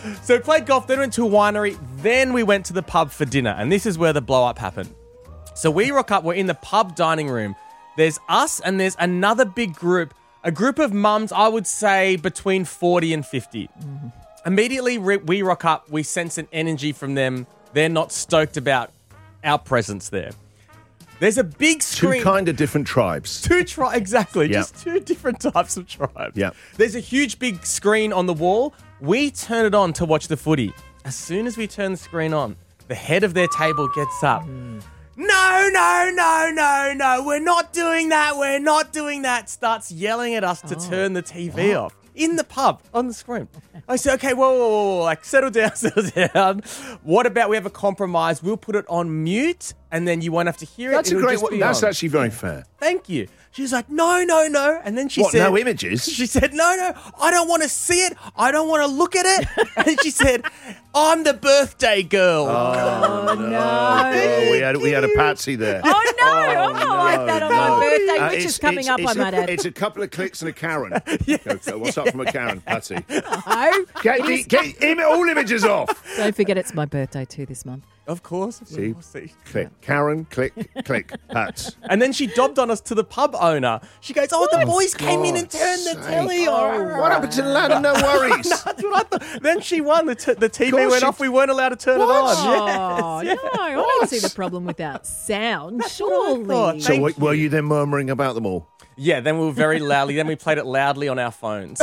So we played golf, then went to a winery, then we went to the pub for dinner. And this is where the blow-up happened. So we rock up, we're in the pub dining room. There's us and there's another big group, a group of mums, I would say between 40 and 50. Mm-hmm. Immediately we rock up, we sense an energy from them. They're not stoked about our presence there. There's a big screen. Two kind of different tribes. Exactly. Yep. Just two different types of tribes. Yep. There's a huge big screen on the wall. We turn it on to watch the footy. As soon as we turn the screen on, the head of their table gets up. No, we're not doing that. Starts yelling at us to turn the TV off. In the pub, on the screen. I said, okay, whoa, like, settle down. What about we have a compromise? We'll put it on mute, and then you won't have to hear it. That's actually very fair. Thank you. She's like, no. And then she said... no images? She said, no, I don't want to see it. I don't want to look at it. And she said, I'm the birthday girl. Oh, no. We had a patsy there. Oh, no. I like that on my birthday, which is coming up, I might add. It's a couple of clicks and a Karen. Yes. What's up from a Karen, Patsy? No. Get all images off. Don't forget it's my birthday too this month. Of course. See? Click. Karen, click, Pats. And then she dobbed on us to the pub owner. She goes, the boys came in and turned the telly on. What happened to the lad? No worries. That's what I thought. Then she won. The TV went off. We weren't allowed to turn it on. Yes. No, I don't see the problem with that sound. Surely. So were you then murmuring about them all? Yeah, then we were very loudly. Then we played it loudly on our phones.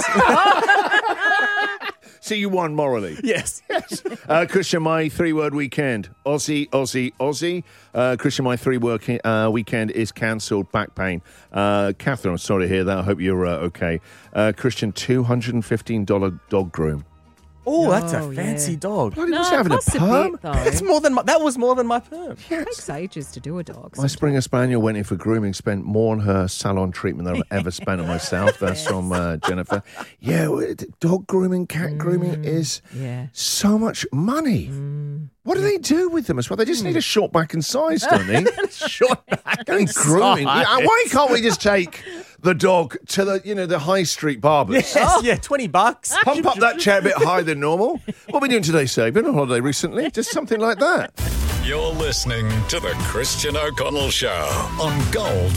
So you won morally? Yes. Christian, my 3-word weekend. Aussie. Christian, my 3-word weekend is cancelled. Back pain. Catherine, I'm sorry to hear that. I hope you're okay. Christian, $215 dog groom. Oh, that's a fancy dog. Bloody was having a perm? That was more than my perm. It takes ages to do a dog. My Springer Spaniel went in for grooming, spent more on her salon treatment than I've ever spent on myself. That's from Jennifer. Yeah, dog grooming, cat grooming is so much money. What do they do with them as well? They just need a short back and size, don't they? Short back and grooming. size. Why can't we just take the dog to the high street barbers? Yes, $20. Pump up that chair a bit higher than normal. What are we doing today, Save? Been on holiday recently? Just something like that. You're listening to the Christian O'Connell Show on Gold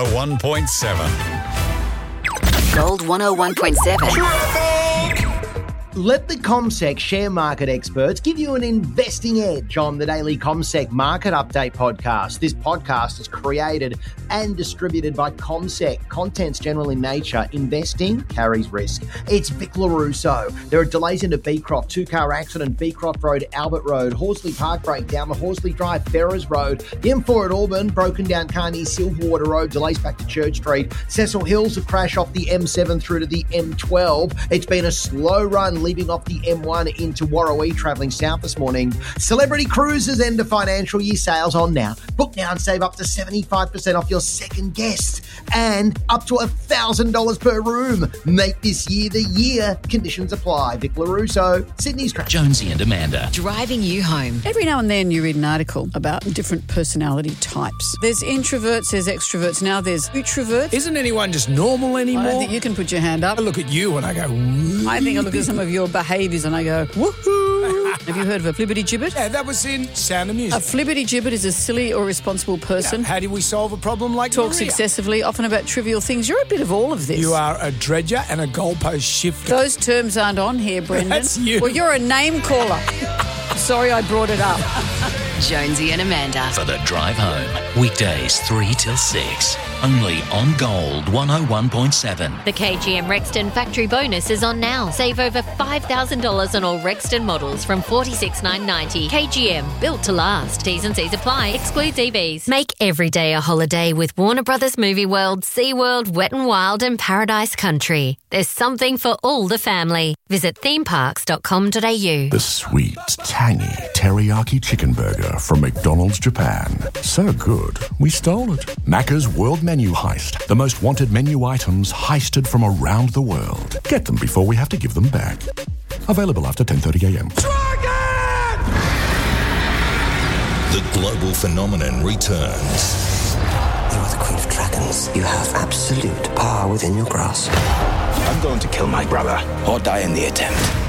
101.7. Gold 101.7. Let the CommSec share market experts give you an investing edge on the daily CommSec Market Update podcast. This podcast is created and distributed by CommSec. Content's general in nature. Investing carries risk. It's Vic LaRusso. There are delays into Beecroft, 2-car accident, Beecroft Road, Albert Road, Horsley Park breakdown, the Horsley Drive, Ferrers Road, the M4 at Auburn, broken down car near Silverwater Road, delays back to Church Street, Cecil Hills, a crash off the M7 through to the M12. It's been a slow run leaving off the M1 into Warrawee, travelling south this morning. Celebrity Cruises end of financial year sales on now. Book now and save up to 75% off your second guest and up to $1,000 per room. Make this year the year. Conditions apply. Vic LaRusso, Sydney's Track. Jonesy and Amanda. Driving you home. Every now and then you read an article about different personality types. There's introverts, there's extroverts, now there's outroverts. Isn't anyone just normal anymore? I don't think you can put your hand up. I look at you and I go, woo. I think I look at some of your behaviours and I go, woohoo. Have you heard of a flibberty-gibbet? Yeah, that was in Sound of Music. A flibberty-gibbet is a silly or irresponsible person. How do we solve a problem like Talks Maria? Excessively, often about trivial things. You're a bit of all of this. You are a dredger and a goalpost shifter. Those terms aren't on here, Brendan. That's you. Well, you're a name caller. Sorry I brought it up. Jonesy and Amanda. For the drive home. Weekdays 3 till 6. Only on Gold 101.7. The KGM Rexton factory bonus is on now. Save over $5,000 on all Rexton models from $46,990. KGM, built to last. T's and C's apply. Excludes EVs. Make every day a holiday with Warner Brothers Movie World, SeaWorld, Wet n Wild and Paradise Country. There's something for all the family. Visit themeparks.com.au. The sweet, tangy teriyaki chicken burger from McDonald's Japan. So good, we stole it. Macca's World Menu Heist. The most wanted menu items heisted from around the world. Get them before we have to give them back. Available after 10:30 a.m. The global phenomenon returns. You are the Queen of Dragons. You have absolute power within your grasp. I'm going to kill my brother or die in the attempt.